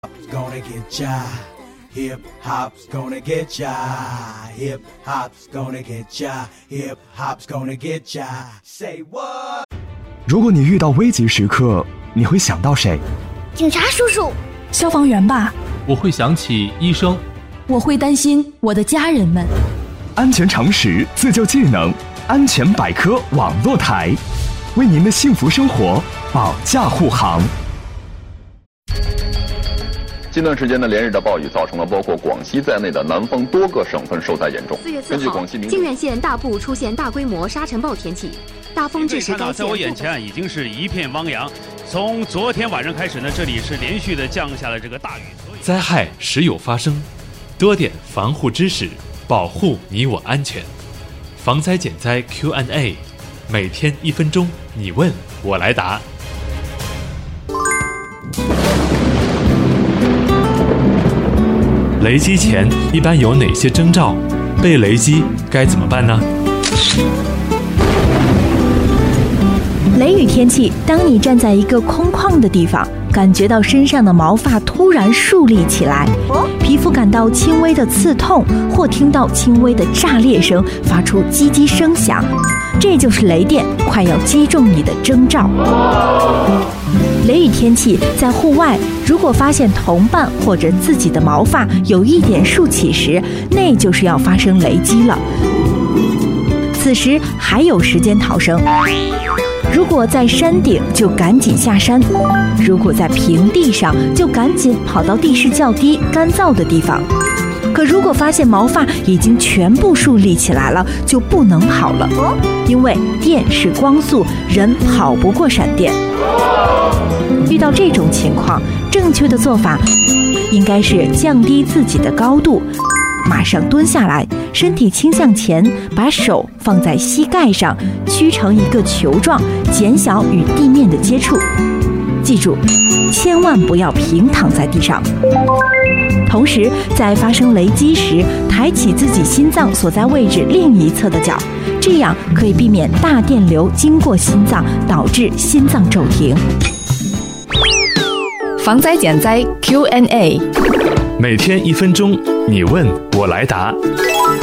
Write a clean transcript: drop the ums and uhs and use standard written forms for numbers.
Gonna get ya, hip hop's gonna get ya, hip hop's gonna get ya, hip hop's gonna get ya. Say what? 如果你遇到危急时刻，你会想到谁？ 警察叔叔， 消防员吧。 我会想起医生。 我会担心我的家人们。 安全常识，自救技能，安全百科网络台，为您的幸福生活保驾护航。 近段时间的连日的暴雨造成了包括广西在内的南方多个省份受灾严重。 4月4号，靖远县大部出现大规模沙尘暴天气，大风致使该县。 在我眼前已经是一片汪洋。从昨天晚上开始呢，这里是连续的降下了这个大雨。 灾害时有发生，多点防护知识，保护你我安全。防灾减灾 Q&A， 每天1分钟，你问我来答。雷击前一般有哪些征兆？被雷击该怎么办呢？ 雷雨天气，当你站在一个空旷的地方，感觉到身上的毛发突然竖立起来，皮肤感到轻微的刺痛，或听到轻微的炸裂声，发出叽叽声响，这就是雷电快要击中你的征兆。雷雨天气，在户外，如果发现同伴或者自己的毛发有一点竖起时，那就是要发生雷击了。此时还有时间逃生。如果在山顶，就赶紧下山；如果在平地上，就赶紧跑到地势较低、干燥的地方。可如果发现毛发已经全部竖立起来了，就不能跑了，因为电是光速，人跑不过闪电。遇到这种情况，正确的做法应该是降低自己的高度，马上蹲下来，身体倾向前，把手放在膝盖上，曲成一个球状，减小与地面的接触。记住，千万不要平躺在地上。同时，在发生雷击时，抬起自己心脏所在位置另一侧的脚，这样可以避免大电流经过心脏，导致心脏骤停。 防灾减灾 Q&A， 每天1分钟，你问我来答。